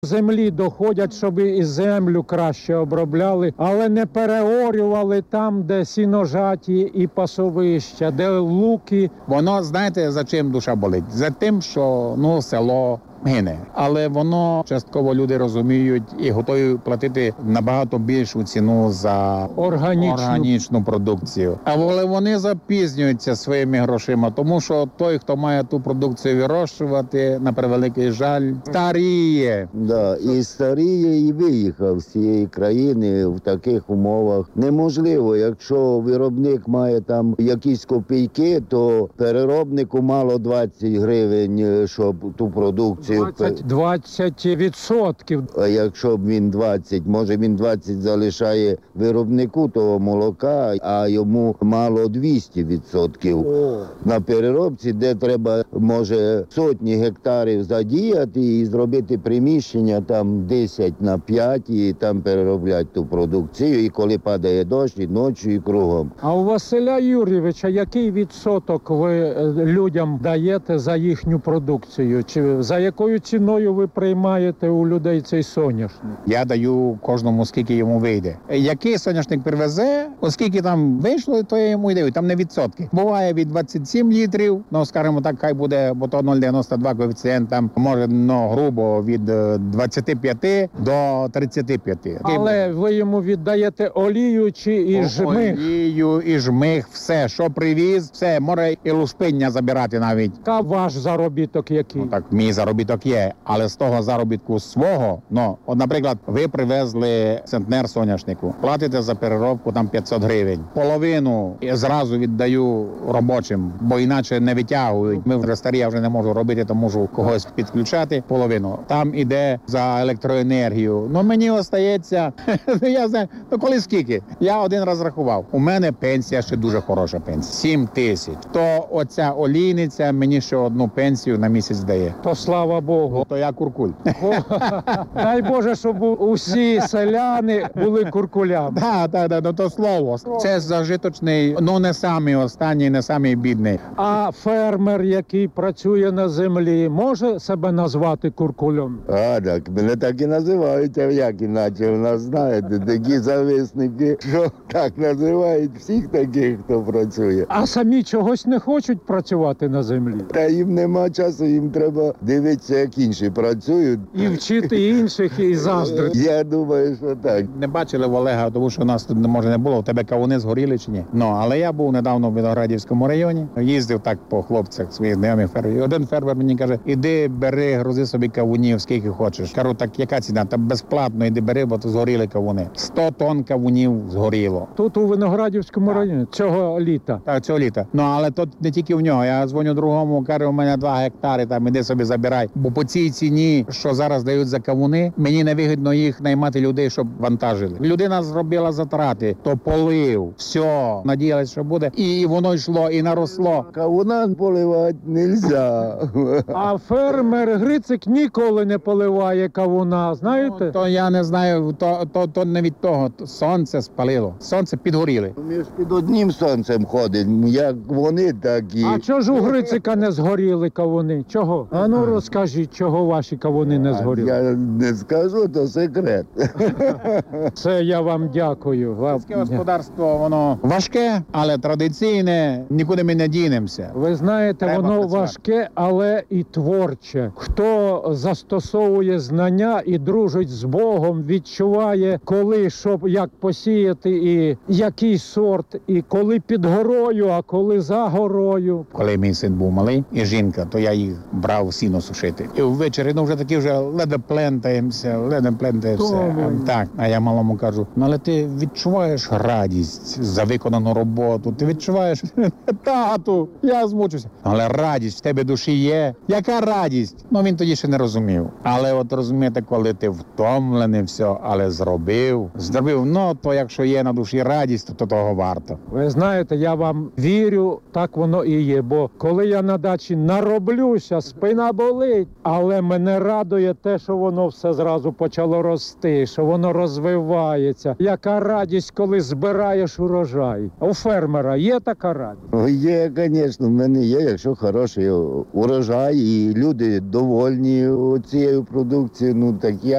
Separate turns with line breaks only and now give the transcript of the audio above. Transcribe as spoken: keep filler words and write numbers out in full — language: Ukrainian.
землі доходять, щоб і землю краще обробляли, але не переорювали там, де сіножаті і пасовища, де луки.
Воно, знаєте, за чим душа болить? За тим, що ну, село гине. Але воно частково люди розуміють і готові платити набагато більшу ціну за
Органічну.
органічну продукцію. Але вони запізнюються своїми грошима, тому що той, хто має ту продукцію вирощувати, на превеликий жаль, старіє.
Да, і старіє, і виїхав з цієї країни в таких умовах. Неможливо, якщо виробник має там якісь копійки, то переробнику мало двадцять гривень, щоб ту продукцію.
двадцять відсотків.
А якщо б він двадцять, може він двадцять залишає виробнику того молока, а йому мало двісті відсотків. На переробці, де треба, може, сотні гектарів задіяти і зробити приміщення там десять на п'ять і там переробляти ту продукцію. І коли падає дощ, і ночі, і кругом.
А у Василя Юрійовича який відсоток ви людям даєте за їхню продукцію? Чи за якою ціною ви приймаєте у людей цей соняшник?
Я даю кожному, скільки йому вийде. Який соняшник привезе, оскільки там вийшло, то я йому й даю. Там не відсотки. Буває від двадцяти семи літрів, ну, скажімо так, хай буде, бо то нуль дев'яносто два коефіцієнт, там, може, ну, грубо, від двадцяти п'яти до тридцяти п'яти.
Але ви йому віддаєте олію чи і жмих?
Олію, і жмих, все, що привіз, все, може і лушпиння забирати навіть.
А ваш заробіток який?
Ну, так, мій заробіток є, але з того заробітку свого, ну, от, наприклад, ви привезли центнер соняшнику, платите за переробку там п'ятсот гривень. Половину я зразу віддаю робочим, бо іначе не витягують. Ми вже старі, я вже не можу робити, то можу когось підключати. Половину. Там іде за електроенергію. Ну, мені остається, я знаю, ну, коли скільки? Я один раз рахував. У мене пенсія ще дуже хороша пенсія. сім тисяч. То оця олійниця мені ще одну пенсію на місяць дає.
То слава Богу.
То я куркуль.
О, дай Боже, щоб усі селяни були куркулями.
Так, так, так, то слово. Це зажиточний, ну не самий останній, не самий бідний.
А фермер, який працює на землі, може себе назвати куркулем?
А, так, мене так і називають, а як іначе, у нас, знаєте, такі зависники, що так називають всіх таких, хто працює.
А самі чогось не хочуть працювати на землі?
Та їм нема часу, їм треба дивитися, як інші працюють.
І вчити інших, і заздрити.
Я думаю, що так.
Не бачили в Олега, тому що у нас тут, може, не було. У тебе кавуни згоріли чи ні? Ну, але я був недавно в Виноградівському районі. Їздив так по хлопцях, своїх знайомих фермерів. Один фермер мені каже, іди, бери, грузи собі кавунів, скільки хочеш. Кажу, так яка ціна? Та безплатно, іди бери, бо то згоріли кавуни. сто тонн кавунів згоріло.
Тут у Виноградівському
Так.
районі цього літа.
Так, цього літа. Ну, але тут не тільки в нього. Я дзвоню другому, кажу, у мене два гектари, там, іди собі забирай. Бо по цій ціні, що зараз дають за кавуни, мені не вигідно їх наймати людей, щоб вантажили. Людина зробила затрати, то полив, все, надіялась, що буде. І воно йшло, і наросло.
Кавунан поливати нельзя.
А фермер Грицик ніколи не поливає кавуна, знаєте?
Ну, то я не знаю, то, то, то не від того. Сонце спалило, сонце підгоріли.
Ми ж під одним сонцем ходимо, як вони, так і...
А чого ж у Грицика не згоріли кавуни? Чого? А ну розкажіть, чого ваші кавуни не згоріли?
Я не скажу, то секрет.
Це я вам дякую. Вам...
Сільське господарство, воно важке, але традиційне, нікуди ми не дінемося.
Ви знаєте,
Треба
воно
працювати.
важке, але і творче. Хто застосовує знання і дружить з Богом, відчуває, коли, що, як посіяти, і який сорт, і коли під горою, а коли за горою.
Коли мій син був малий і жінка, то я їх брав сіно сушити. І ввечері, ну вже такі вже ледве плентаємося, ледве плентаємося.
Ой.
Так, а я малому кажу, ну але ти відчуваєш радість за виконану роботу, ти відчуваєш, тату, я змучуся. Але радість в тебе душі є. Яка радість? Ну він тоді ще не розумів. Але от розумієте, коли ти втомлений все, але зробив, зробив, ну то якщо є на душі радість, то того варто.
Ви знаєте, я вам вірю, так воно і є. Бо коли я на дачі нароблюся, спина болить, болить, але мене радує те, що воно все зразу почало рости, що воно розвивається. Яка радість, коли збираєш урожай. У фермера є така радість?
Є, звісно, в мене є, якщо хороший урожай і люди довольні цією продукцією, ну так я